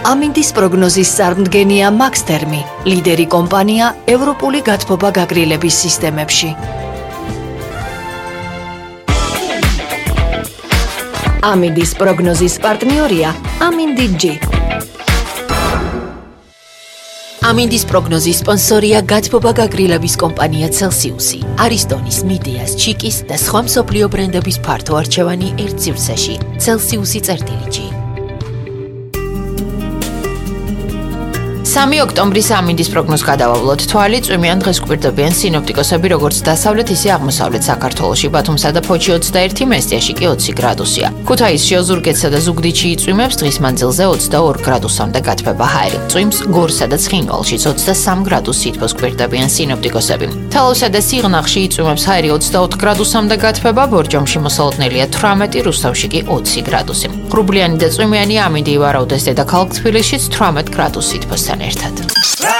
ამინდის პროგნოზის წარმდგენია მაქსთერმი, ლიდერი კომპანია ევროპული გათბობა გაგრილების სისტემებში. ამინდის პროგნოზის პარტნიორია ამინდი-G. ამინდის პროგნოზის სპონსორია გათბობა გაგრილების კომპანია Celsius-ი, არისტონის, მიდეას, ჩიკის და სხვა მსოფლიო ბრენდების ფართო არჩევანი ერთ სივრცეში. Celsius-ი. 3 ოქტომბრის ამინდის პროგნოზს გადავავლოთ. თვალი წვიმიან დღეს გვერდებიან სინოპტიკოსები როგორც დასავლეთ, ისე აღმოსავლეთ საქართველოში. ბათუმსა და ფოჩი 21, მესტიაში კი 20 გრადუსია. ქუთაისში, ოზურგეთსა და ზუგდიდში იწვიმებს, დღის მანძილზე 22 გრადუსამდე გათბება ჰაერი. წვიმს გორსა და ცხინვალშიც 23 გრადუს სითბოს გვერდებიან სინოპტიკოსები. თალავსა და სიღნაღში იწვიმებს ჰაერი 24 გრადუსამდე გათბება, ბორჯომში მოსალოდნელია 18, რუსთავში კი 20 გრადუსი. ღრუბლიანი და წვიმიანი ამინდი ივარაუდეს დედაქალაქ თბილისშიც 18 გრადუს სითბოსთან ერთად.